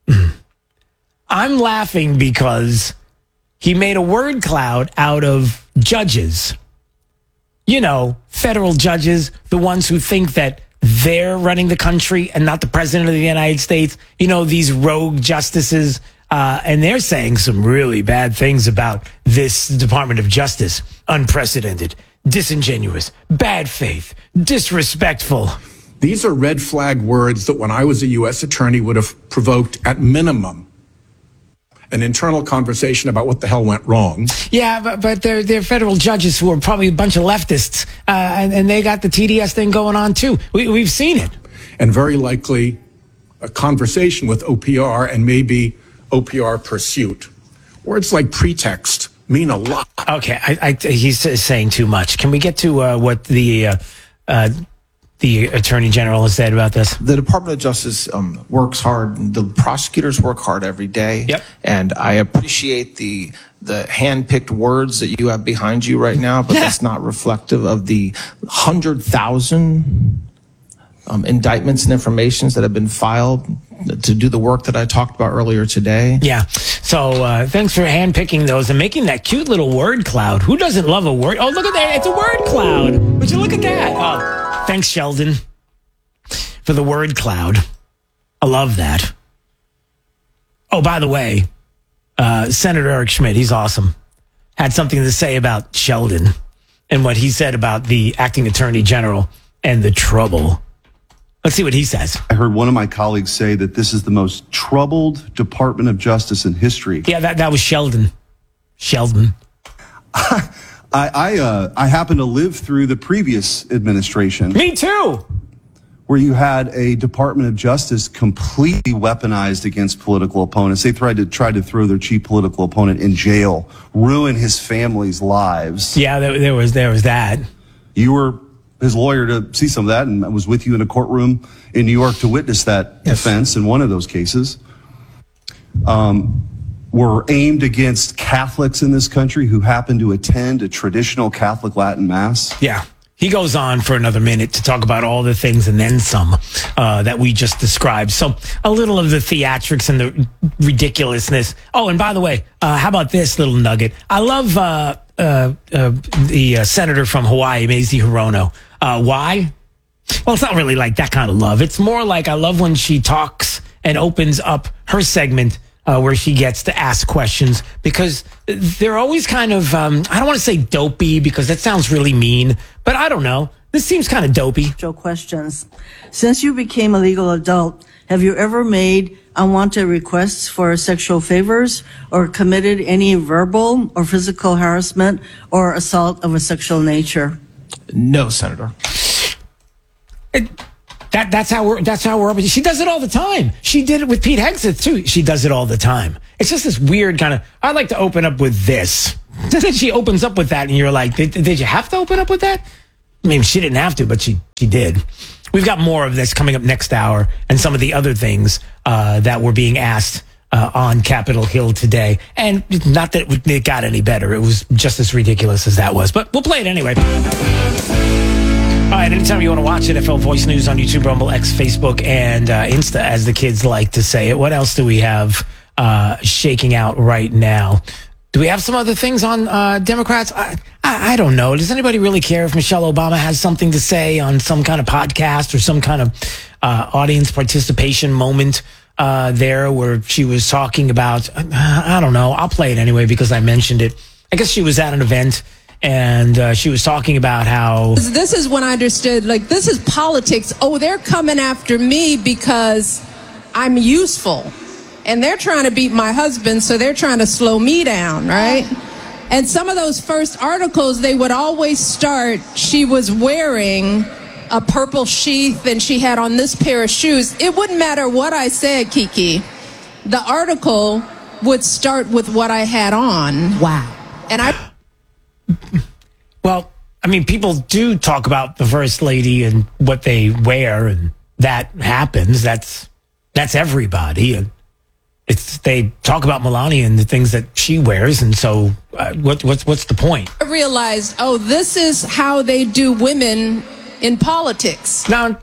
I'm laughing because he made a word cloud out of judges. You know, federal judges, the ones who think that they're running the country and not the president of the United States. You know, these rogue justices. And they're saying some really bad things about this Department of Justice. Unprecedented, disingenuous, bad faith, disrespectful. These are red flag words that when I was a U.S. attorney would have provoked at minimum an internal conversation about what the hell went wrong. Yeah, but they're federal judges who are probably a bunch of leftists, and they got the TDS thing going on too. We've seen it. And very likely a conversation with OPR and maybe OPR pursuit. Words like pretext mean a lot. Okay, he's saying too much. Can we get to what the Attorney General has said about this? The Department of Justice works hard. The prosecutors work hard every day. Yep. And I appreciate the hand-picked words that you have behind you right now, but that's not reflective of the 100,000 indictments and informations that have been filed to do the work that I talked about earlier today. Yeah. So thanks for handpicking those and making that cute little word cloud. Who doesn't love a word? Oh, look at that. It's a word cloud. Would you look at that? Oh, thanks, Sheldon, for the word cloud. I love that. Oh, by the way, Senator Eric Schmidt, he's awesome, had something to say about Sheldon and what he said about the acting attorney general and the trouble. Let's see what he says. I heard one of my colleagues say that this is the most troubled Department of Justice in history. Yeah, that was Sheldon. Sheldon. I happen to live through the previous administration. Me too. Where you had a Department of Justice completely weaponized against political opponents. They tried to throw their chief political opponent in jail, ruin his family's lives. Yeah, there was that. You were his lawyer to see some of that, and I was with you in a courtroom in New York to witness that defense in one of those cases. Were aimed against Catholics in this country who happen to attend a traditional Catholic Latin Mass. Yeah. He goes on for another minute to talk about all the things and then some that we just described. So a little of the theatrics and the ridiculousness. Oh, and by the way, how about this little nugget? I love the senator from Hawaii, Mazie Hirono. Why? Well, it's not really like that kind of love. It's more like I love when she talks and opens up her segment where she gets to ask questions, because they're always kind of, I don't want to say dopey because that sounds really mean, but I don't know. This seems kind of dopey. Questions. Since you became a legal adult, have you ever made unwanted requests for sexual favors or committed any verbal or physical harassment or assault of a sexual nature? No, Senator. That's how we're. She does it all the time. She did it with Pete Hegseth too. She does it all the time. It's just this weird kind of. I like to open up with this. Then she opens up with that, and you're like, did you have to open up with that? I mean, she didn't have to, but she did. We've got more of this coming up next hour, and some of the other things that were being asked on Capitol Hill today. And not that it got any better. It was just as ridiculous as that was. But we'll play it anyway. All right, anytime you want to watch it, FL Voice News on YouTube, Rumble, X, Facebook, and Insta, as the kids like to say it. What else do we have shaking out right now? Do we have some other things on Democrats? I don't know. Does anybody really care if Michelle Obama has something to say on some kind of podcast or some kind of audience participation moment there where she was talking about, I don't know. I'll play it anyway because I mentioned it. I guess she was at an event and she was talking about how... This is when I understood, like, this is politics. Oh, they're coming after me because I'm useful. And they're trying to beat my husband, so they're trying to slow me down, right? And some of those first articles, they would always start, she was wearing a purple sheath and she had on this pair of shoes. It wouldn't matter what I said, Kiki. The article would start with what I had on. Wow. And I... Well, I mean, people do talk about the First Lady and what they wear, and that happens. That's everybody. And they talk about Melania and the things that she wears, and so what's the point? I realized, this is how they do women in politics. No,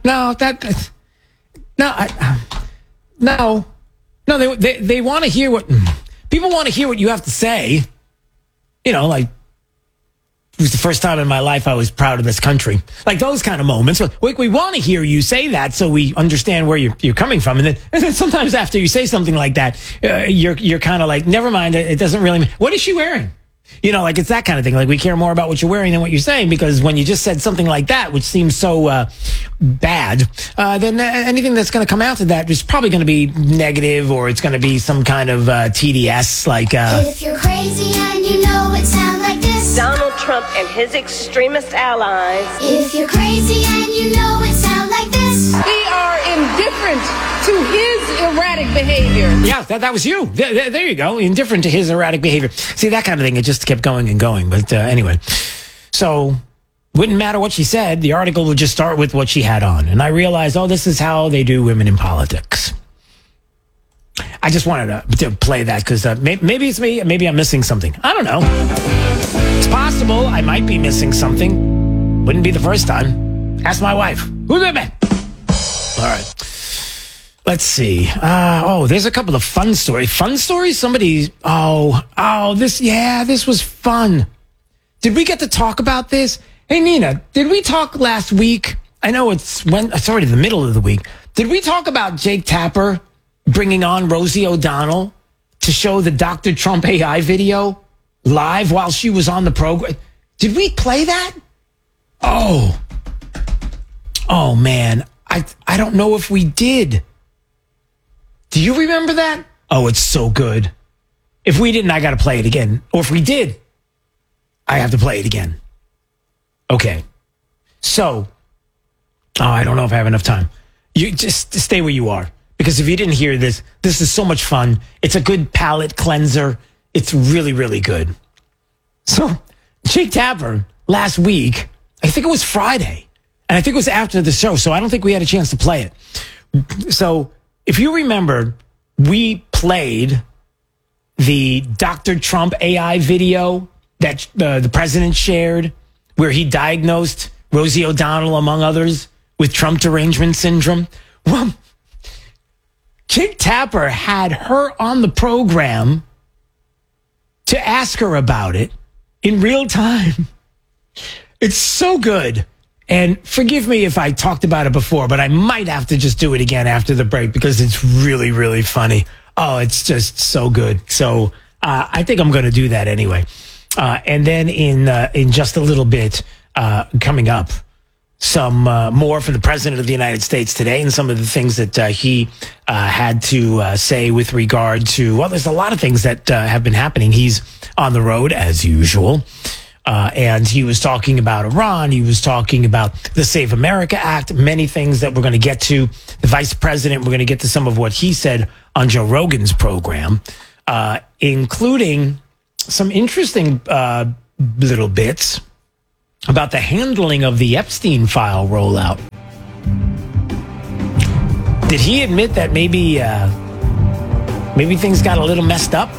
they want to hear what people want to hear what you have to say. You know, like, it was the first time in my life I was proud of this country. Like those kind of moments. We want to hear you say that so we understand where you're coming from. And then sometimes after you say something like that, you're kind of like, never mind, it doesn't really mean. What is she wearing? You know, like it's that kind of thing. Like we care more about what you're wearing than what you're saying, because when you just said something like that, which seems so bad, then anything that's going to come out of that is probably going to be negative, or it's going to be some kind of TDS. Like, if you're crazy and you know it sounds like this. Donald Trump and his extremist allies. If you're crazy and you know it sounds like this. We are indifferent to his erratic behavior. Yeah, that was you. There you go. Indifferent to his erratic behavior. See, that kind of thing, it just kept going and going. But anyway, so wouldn't matter what she said. The article would just start with what she had on. And I realized, this is how they do women in politics. I just wanted to play that because maybe it's me. Maybe I'm missing something. I don't know. It's possible I might be missing something. Wouldn't be the first time. Ask my wife. Who's it been? All right. Let's see. There's a couple of fun stories. Fun stories? Somebody. This was fun. Did we get to talk about this? Hey, Nina, did we talk last week? I know it's already the middle of the week. Did we talk about Jake Tapper bringing on Rosie O'Donnell to show the Dr. Trump AI video live while she was on the program? Did we play that? Oh, man. I don't know if we did. Do you remember that? Oh, it's so good. If we didn't, I got to play it again. Or if we did, I have to play it again. Okay. So, I don't know if I have enough time. You just stay where you are. Because if you didn't hear this, this is so much fun. It's a good palate cleanser. It's really, really good. So, Jake Tapper, last week, I think it was Friday, and I think it was after the show, so I don't think we had a chance to play it. So, if you remember, we played the Dr. Trump AI video that the president shared, where he diagnosed Rosie O'Donnell, among others, with Trump derangement syndrome. Well, Jake Tapper had her on the program to ask her about it in real time. It's so good. And forgive me if I talked about it before, but I might have to just do it again after the break because it's really, really funny. Oh, it's just so good. So I think I'm going to do that anyway. And then in just a little bit, coming up, some more from the President of the United States today and some of the things that he had to say with regard to, there's a lot of things that have been happening. He's on the road as usual. And he was talking about Iran. He was talking about the Save America Act, many things that we're going to get to. The vice president, we're going to get to some of what he said on Joe Rogan's program, including some interesting little bits about the handling of the Epstein file rollout. Did he admit that maybe things got a little messed up?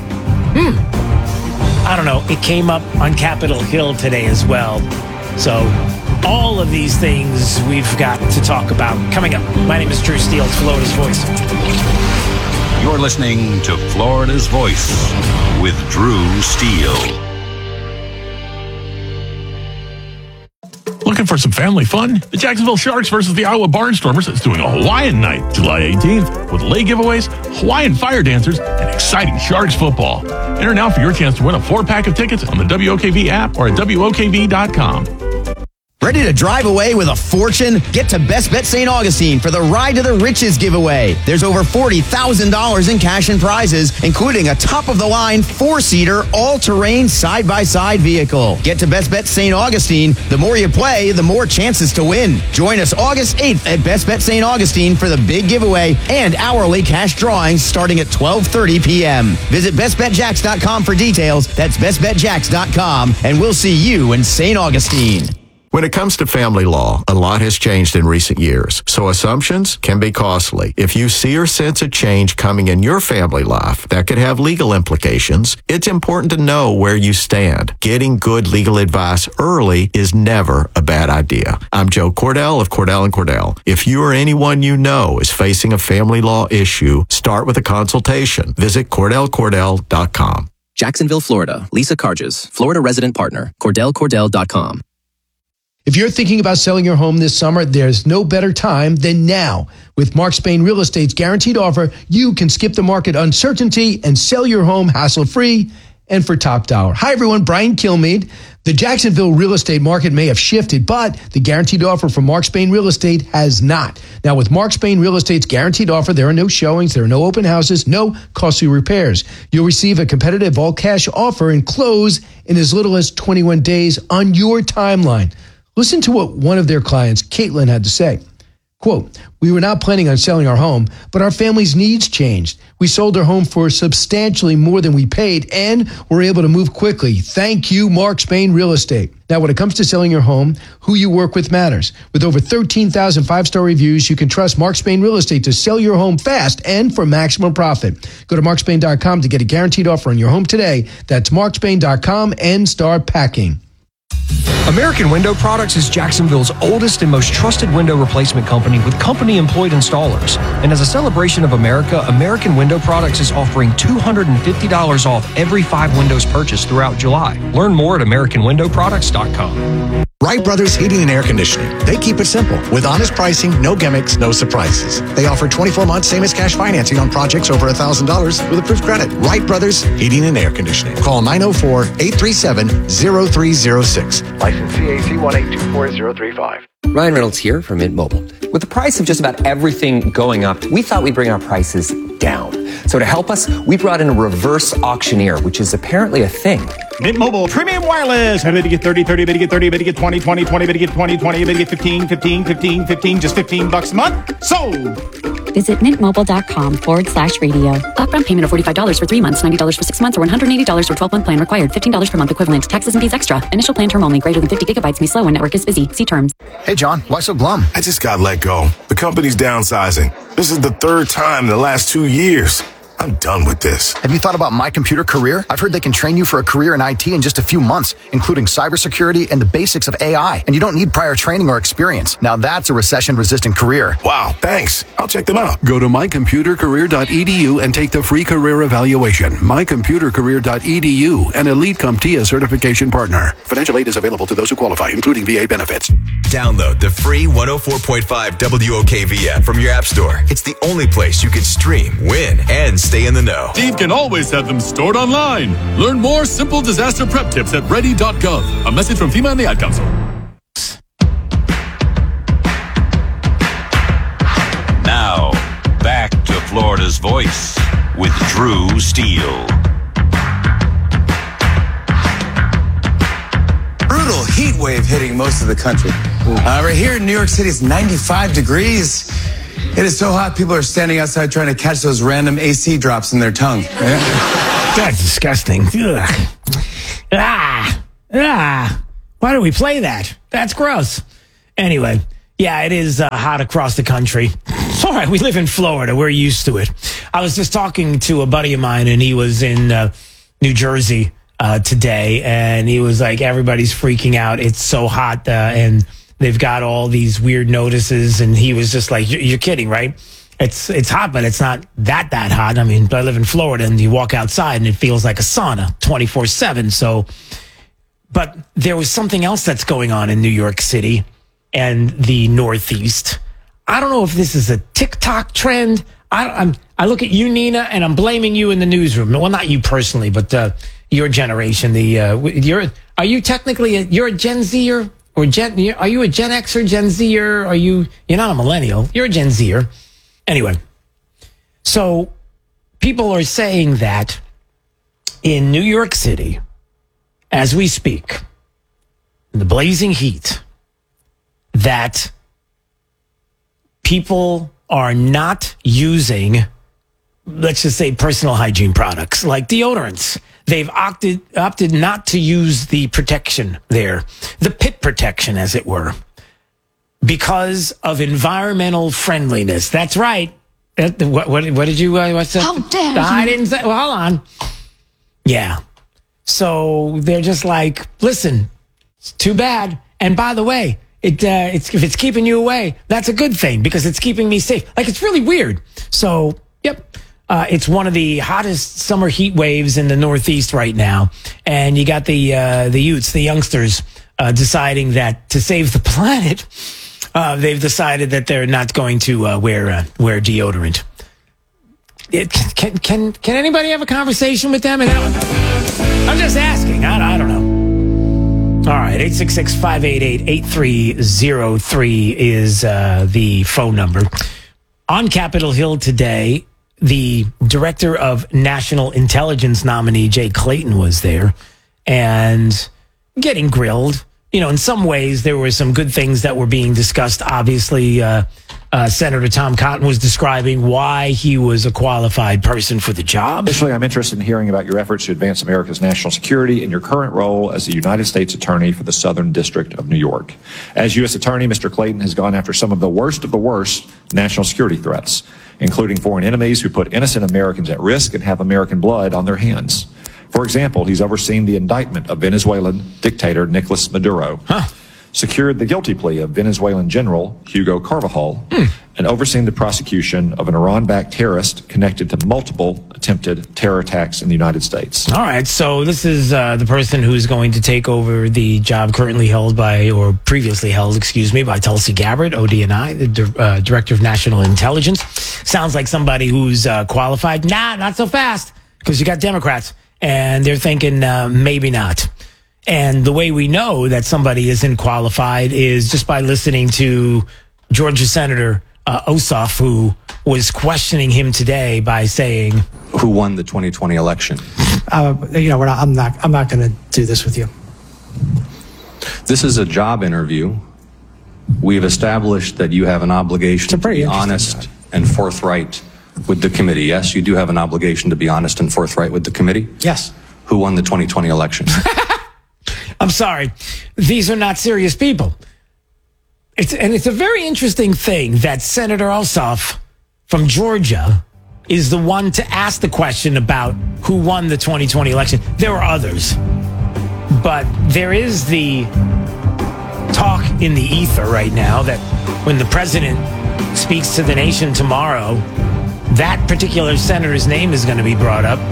I don't know. It came up on Capitol Hill today as well. So all of these things we've got to talk about coming up. My name is Drew Steele. It's Florida's Voice. You're listening to Florida's Voice with Drew Steele. Looking for some family fun? The Jacksonville Sharks versus the Iowa Barnstormers is doing a Hawaiian night, July 18th, with lei giveaways, Hawaiian fire dancers, and exciting Sharks football. Enter now for your chance to win a 4-pack of tickets on the WOKV app or at WOKV.com. Ready to drive away with a fortune? Get to Best Bet St. Augustine for the Ride to the Riches giveaway. There's over $40,000 in cash and prizes, including a top-of-the-line 4-seater, all-terrain, side-by-side vehicle. Get to Best Bet St. Augustine. The more you play, the more chances to win. Join us August 8th at Best Bet St. Augustine for the big giveaway and hourly cash drawings starting at 12:30 p.m. Visit BestBetJax.com for details. That's BestBetJax.com, and we'll see you in St. Augustine. When it comes to family law, a lot has changed in recent years, so assumptions can be costly. If you see or sense a change coming in your family life that could have legal implications, it's important to know where you stand. Getting good legal advice early is never a bad idea. I'm Joe Cordell of Cordell & Cordell. If you or anyone you know is facing a family law issue, start with a consultation. Visit CordellCordell.com. Jacksonville, Florida. Lisa Carges, Florida resident partner. CordellCordell.com. If you're thinking about selling your home this summer, there's no better time than now. With Mark Spain Real Estate's guaranteed offer, you can skip the market uncertainty and sell your home hassle-free and for top dollar. Hi, everyone. Brian Kilmeade. The Jacksonville real estate market may have shifted, but the guaranteed offer from Mark Spain Real Estate has not. Now, with Mark Spain Real Estate's guaranteed offer, there are no showings, there are no open houses, no costly repairs. You'll receive a competitive all-cash offer and close in as little as 21 days on your timeline. Listen to what one of their clients, Caitlin, had to say. Quote, "We were not planning on selling our home, but our family's needs changed. We sold our home for substantially more than we paid and were able to move quickly. Thank you, Mark Spain Real Estate." Now, when it comes to selling your home, who you work with matters. With over 13,000 five-star reviews, you can trust Mark Spain Real Estate to sell your home fast and for maximum profit. Go to markspain.com to get a guaranteed offer on your home today. That's markspain.com and start packing. American Window Products is Jacksonville's oldest and most trusted window replacement company with company-employed installers. And as a celebration of America, American Window Products is offering $250 off every 5 windows purchased throughout July. Learn more at AmericanWindowProducts.com. Wright Brothers Heating and Air Conditioning. They keep it simple with honest pricing, no gimmicks, no surprises. They offer 24-month same-as-cash financing on projects over $1,000 with approved credit. Wright Brothers Heating and Air Conditioning. Call 904-837-0306. License CAC 1824035. Ryan Reynolds here from Mint Mobile. With the price of just about everything going up, we thought we'd bring our prices down. So to help us, we brought in a reverse auctioneer, which is apparently a thing. Mint Mobile Premium Wireless. Better get 30, 30, better get 30, better get 20, 20, 20, better get 20, 20, better get 15, 15, 15, 15, just $15 a month. Sold! Visit mintmobile.com/radio. Upfront payment of $45 for 3 months, $90 for 6 months, or $180 for 12-month plan required. $15 per month equivalent. Taxes and fees extra. Initial plan term only. Greater than 50 gigabytes may slow when network is busy. See terms. Hey, John. Why so glum? I just got let go. The company's downsizing. This is the 3rd time in the last 2 years. I'm done with this. Have you thought about My Computer Career? I've heard they can train you for a career in IT in just a few months, including cybersecurity and the basics of AI. And you don't need prior training or experience. Now that's a recession-resistant career. Wow, thanks. I'll check them out. Go to mycomputercareer.edu and take the free career evaluation. mycomputercareer.edu, an Elite CompTIA certification partner. Financial aid is available to those who qualify, including VA benefits. Download the free 104.5 WOKV app from your app store. It's the only place you can stream, win, and stay in the know. Steve can always have them stored online. Learn more simple disaster prep tips at ready.gov. A message from FEMA and the Ad Council. Now, back to Florida's Voice with Drew Steele. heat wave hitting most of the country. Right here in New York City, it's 95 degrees. It is so hot, people are standing outside trying to catch those random AC drops in their tongue. That's disgusting. Ugh. Why do we play that? That's gross. Anyway, yeah, it is hot across the country. It's all right. We live in Florida. We're used to it. I was just talking to a buddy of mine, and he was in New Jersey today, and he was like, everybody's freaking out. It's so hot, and they've got all these weird notices, and he was just like, you're kidding, right? It's hot, but it's not that hot. I mean, I live in Florida, and you walk outside, and it feels like a sauna 24/7. So, but there was something else that's going on in New York City and the Northeast. I don't know if this is a TikTok trend. I look at you, Nina, and I'm blaming you in the newsroom. Well, not you personally, but your generation. Are you technically you're a Gen Zer or are you a Gen Xer, Gen Zer? You're not a millennial. You're a Gen Zer. Anyway, so people are saying that in New York City, as we speak, in the blazing heat, that people are not using, let's just say, personal hygiene products like deodorants. They've opted not to use the protection there, the pit protection, as it were, because of environmental friendliness. That's right. What did you? What's that? How dare you? I didn't say. Well, hold on. Yeah. So they're just like, listen, it's too bad. And by the way, if it's keeping you away, that's a good thing because it's keeping me safe. Like, it's really weird. So, yep. It's one of the hottest summer heat waves in the Northeast right now. And you got the youths, the youngsters, deciding that to save the planet, they've decided that they're not going to wear deodorant. Can anybody have a conversation with them? I'm just asking. I don't know. All right, 866-588-8303 is the phone number. On Capitol Hill today, the Director of National Intelligence nominee, Jay Clayton, was there and getting grilled. You know, in some ways, there were some good things that were being discussed. Obviously, Senator Tom Cotton was describing why he was a qualified person for the job. Additionally, I'm interested in hearing about your efforts to advance America's national security in your current role as the United States Attorney for the Southern District of New York. As U.S. Attorney, Mr. Clayton has gone after some of the worst national security threats, including foreign enemies who put innocent Americans at risk and have American blood on their hands. For example, he's overseen the indictment of Venezuelan dictator Nicolas Maduro, secured the guilty plea of Venezuelan General Hugo Carvajal, and overseen the prosecution of an Iran-backed terrorist connected to multiple attempted terror attacks in the United States. All right, so this is the person who's going to take over the job currently held by, or previously held, by Tulsi Gabbard, ODNI, the Director of National Intelligence. Sounds like somebody who's qualified. Nah, not so fast, because you got Democrats, and they're thinking maybe not. And the way we know that somebody isn't qualified is just by listening to Georgia Senator Ossoff, who was questioning him today by saying, "Who won the 2020 election?" I'm not going to do this with you. This is a job interview. We've established that you have an obligation to be honest and forthright with the committee. Yes, you do have an obligation to be honest and forthright with the committee. Yes. Who won the 2020 election? I'm sorry. These are not serious people. It's a very interesting thing that Senator Ossoff from Georgia is the one to ask the question about who won the 2020 election. There were others. But there is the talk in the ether right now that when the president speaks to the nation tomorrow, that particular senator's name is going to be brought up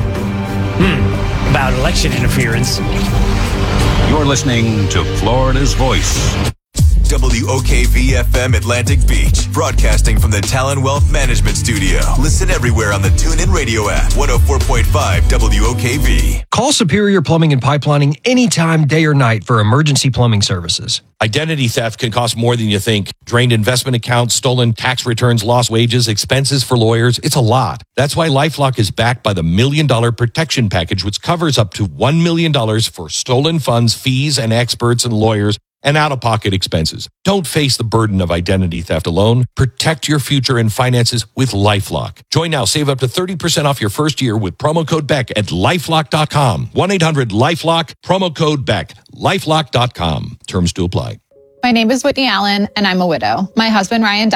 about election interference. You're listening to Florida's Voice. WOKV-FM Atlantic Beach, broadcasting from the Talon Wealth Management Studio. Listen everywhere on the TuneIn Radio app. 104.5 WOKV. Call Superior Plumbing and Pipelining anytime, day or night for emergency plumbing services. Identity theft can cost more than you think. Drained investment accounts, stolen tax returns, lost wages, expenses for lawyers. It's a lot. That's why LifeLock is backed by the $1 Million Protection Package, which covers up to $1 million for stolen funds, fees, and experts and lawyers, and out-of-pocket expenses. Don't face the burden of identity theft alone. Protect your future and finances with LifeLock. Join now. Save up to 30% off your first year with promo code BECK at LifeLock.com. 1-800-LifeLock, promo code BECK. LifeLock.com. Terms to apply. My name is Whitney Allen, and I'm a widow. My husband, Ryan,